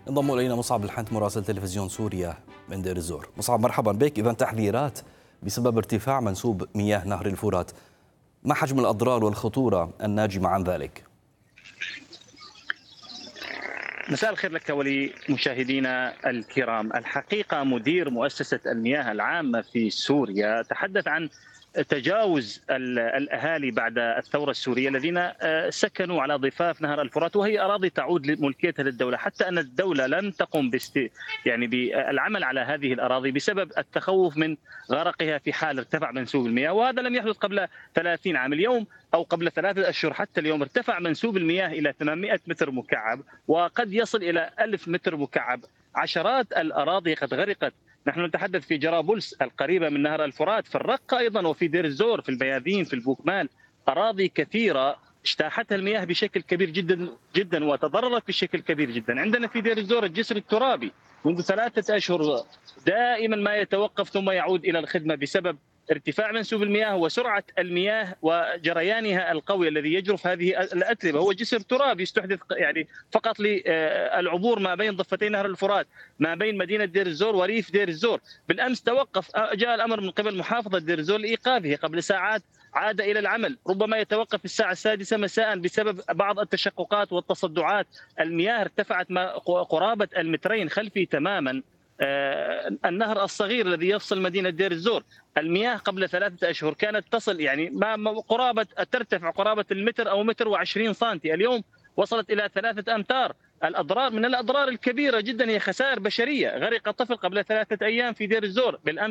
انضم الينا مصعب الحنت مراسل تلفزيون سوريا من دير الزور. مصعب مرحبا بك. اذا تحذيرات بسبب ارتفاع منسوب مياه نهر الفرات، ما حجم الاضرار والخطوره الناجمه عن ذلك؟ مساء الخير لك ولمشاهدينا الكرام. الحقيقة مدير مؤسسة المياه العامة في سوريا تحدث عن تجاوز الأهالي بعد الثورة السورية الذين سكنوا على ضفاف نهر الفرات، وهي أراضي تعود لملكيتها للدولة، حتى أن الدولة لم تقم يعني بالعمل على هذه الأراضي بسبب التخوف من غرقها في حال ارتفع منسوب المياه. وهذا لم يحدث قبل 30 عام. اليوم أو قبل 3 أشهر حتى اليوم ارتفع منسوب المياه إلى 800 متر مكعب، وقد يصل إلى 1000 متر مكعب. عشرات الأراضي قد غرقت. نحن نتحدث في جرابلس القريبة من نهر الفرات، في الرقة أيضا، وفي دير الزور، في البياذين، في البوكمال. أراضي كثيرة اجتاحتها المياه بشكل كبير جدا جدا وتضررت بشكل كبير جدا. عندنا في دير الزور الجسر الترابي منذ 3 أشهر دائما ما يتوقف ثم يعود إلى الخدمة بسبب ارتفاع منسوب المياه وسرعة المياه وجريانها القوي الذي يجرف هذه الأتربة. هو جسر ترابي يستحدث يعني فقط للعبور ما بين ضفتي نهر الفرات، ما بين مدينة دير الزور وريف دير الزور. بالأمس توقف، جاء الأمر من قبل محافظة دير الزور لإيقافه قبل ساعات، عاد إلى العمل. ربما يتوقف الساعة 6 مساء بسبب بعض التشققات والتصدعات. المياه ارتفعت قرابة المترين خلفي تماما. النهر الصغير الذي يفصل مدينة دير الزور، المياه قبل 3 أشهر كانت تصل يعني ترتفع قرابة المتر أو متر و20 سنتي، اليوم وصلت إلى 3 أمتار. الأضرار من الأضرار الكبيرة جدا، هي خسائر بشرية. غرق طفل قبل 3 أيام في دير الزور. بالأمس